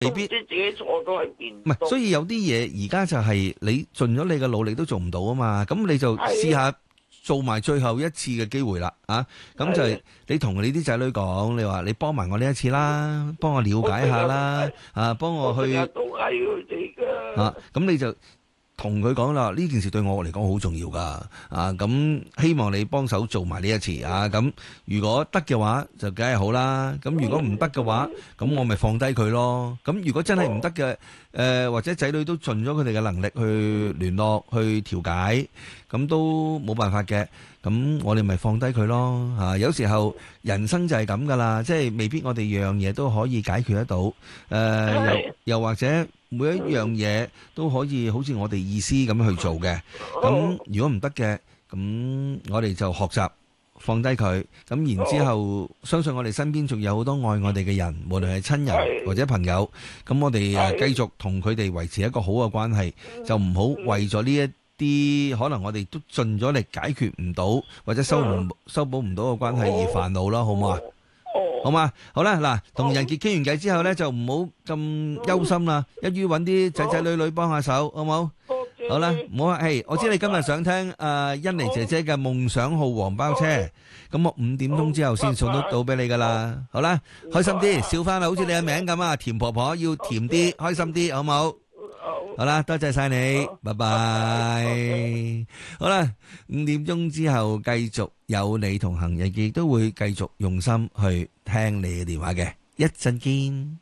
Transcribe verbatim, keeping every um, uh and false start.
未必都唔知自己錯咗喺邊。 唔係，所以有啲嘢而家就係你盡咗你嘅努力都做唔到啊嘛，咁你就試下做埋最後一次嘅機會啦，啊，咁就係你同你啲仔女講，你話你幫埋我呢一次啦，幫我了解下啦，啊，幫我去， 我成日都嗌佢哋㗎。 啊，咁你就同佢講啦，呢件事對我嚟講好重要噶，啊，咁希望你幫手做埋呢一次啊，咁如果得嘅話就梗係好啦，咁如果唔得嘅話，咁我咪放低佢咯。咁如果真係唔得嘅，誒或者仔女都盡咗佢哋嘅能力去聯絡去調解，咁都冇辦法嘅，咁我哋咪放低佢咯。嚇，有時候人生就係咁噶啦，即係未必我哋樣嘢都可以解決得到，誒又又或者。每一樣嘢都可以好似我哋意思咁樣去做嘅，咁如果唔得嘅，咁我哋就學習放低佢，咁然之後相信我哋身邊仲有好多愛我哋嘅人，無論係親人或者朋友，咁我哋誒繼續同佢哋維持一個好嘅關係，就唔好為咗呢一啲可能我哋都盡咗力解決唔到或者修唔修補唔到嘅關係而煩惱啦，好唔好啊？好嘛，好啦，嗱，同仁傑傾完偈之後咧，就唔好咁憂心啦，一於揾啲仔仔女女幫下手，好唔好？好啦，唔好客氣，我知你今日想聽誒欣妮姐姐嘅夢想號黃包車，咁我五點鐘之後先送得到俾你噶啦，好啦，開心啲，笑翻啦，好似你嘅名咁啊，甜婆婆要甜啲，開心啲，好唔好？好啦，多謝晒你，拜拜。好啦，五點鐘之後繼續有你同行，仁傑都會繼續用心去聽你嘅電話嘅，一陣見。